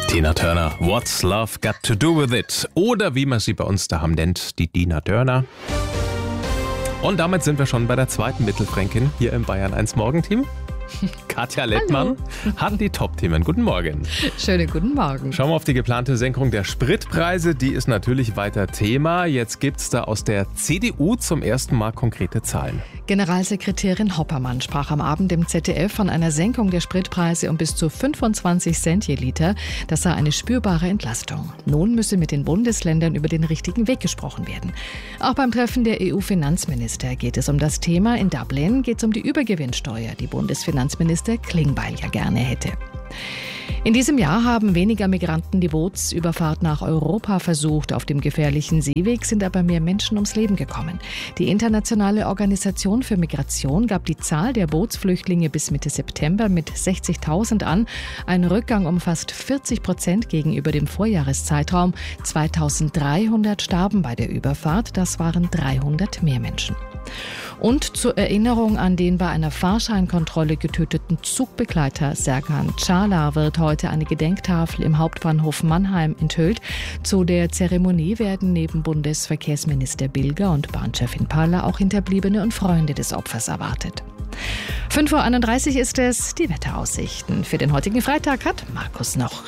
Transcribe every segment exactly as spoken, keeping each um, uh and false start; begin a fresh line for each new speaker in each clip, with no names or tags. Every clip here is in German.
Tina Turner, What's Love Got to Do With It? Oder wie man sie bei uns daheim nennt, die Tina Turner. Und damit sind wir schon bei der zweiten Mittelfränkin hier im Bayern eins Morgenteam. Katja Lettmann hat die Top-Themen. Guten Morgen.
Schönen guten Morgen.
Schauen wir auf die geplante Senkung der Spritpreise. Die ist natürlich weiter Thema. Jetzt gibt es da aus der C D U zum ersten Mal konkrete Zahlen.
Generalsekretärin Hoppermann sprach am Abend im Z D F von einer Senkung der Spritpreise um bis zu fünfundzwanzig Cent je Liter. Das sei eine spürbare Entlastung. Nun müsse mit den Bundesländern über den richtigen Weg gesprochen werden. Auch beim Treffen der E U-Finanzminister geht es um das Thema. In Dublin geht es um die Übergewinnsteuer, die Bundesfinanzminister Klingbeil ja gerne hätte. In diesem Jahr haben weniger Migranten die Bootsüberfahrt nach Europa versucht. Auf dem gefährlichen Seeweg sind aber mehr Menschen ums Leben gekommen. Die Internationale Organisation für Migration gab die Zahl der Bootsflüchtlinge bis Mitte September mit sechzigtausend an. Ein Rückgang um fast vierzig Prozent gegenüber dem Vorjahreszeitraum. zweitausenddreihundert starben bei der Überfahrt. Das waren dreihundert mehr Menschen. Und zur Erinnerung an den bei einer Fahrscheinkontrolle getöteten Zugbegleiter Serkan Çağlar wird heute eine Gedenktafel im Hauptbahnhof Mannheim enthüllt. Zu der Zeremonie werden neben Bundesverkehrsminister Bilger und Bahnchefin Paller auch Hinterbliebene und Freunde des Opfers erwartet. fünf Uhr einunddreißig ist es, die Wetteraussichten. Für den heutigen Freitag hat Markus noch.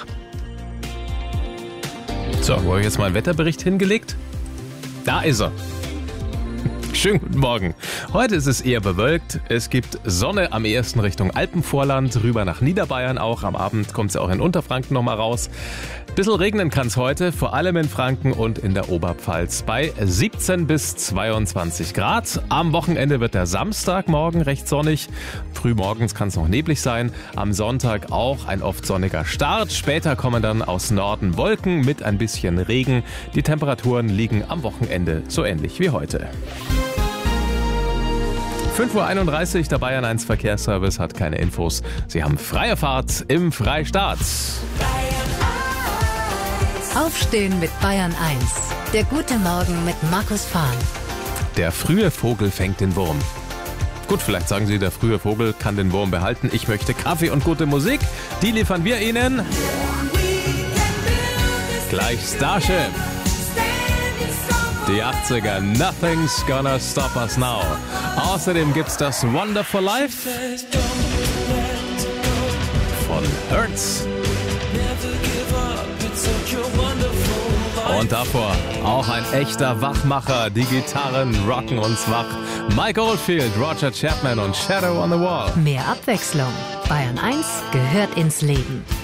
So, wo habe ich jetzt mal einen Wetterbericht hingelegt? Da ist er. Schönen guten Morgen. Heute ist es eher bewölkt. Es gibt Sonne am ehesten Richtung Alpenvorland, rüber nach Niederbayern auch. Am Abend kommt es ja auch in Unterfranken nochmal raus. Bisschen regnen kann es heute, vor allem in Franken und in der Oberpfalz bei siebzehn bis zweiundzwanzig Grad. Am Wochenende wird der Samstagmorgen recht sonnig. Frühmorgens kann es noch neblig sein. Am Sonntag auch ein oft sonniger Start. Später kommen dann aus Norden Wolken mit ein bisschen Regen. Die Temperaturen liegen am Wochenende so ähnlich wie heute. fünf Uhr einunddreißig, der Bayern eins Verkehrsservice hat keine Infos. Sie haben freie Fahrt im Freistaat.
Aufstehen mit Bayern eins. Der gute Morgen mit Markus Fahn.
Der frühe Vogel fängt den Wurm. Gut, vielleicht sagen Sie, der frühe Vogel kann den Wurm behalten. Ich möchte Kaffee und gute Musik. Die liefern wir Ihnen. Gleich Starship. Die achtziger, Nothing's Gonna Stop Us Now. Außerdem gibt's das Wonderful Life von Hurts. Und davor auch ein echter Wachmacher. Die Gitarren rocken uns wach. Mike Oldfield, Roger Chapman und Shadow on the Wall.
Mehr Abwechslung. Bayern eins gehört ins Leben.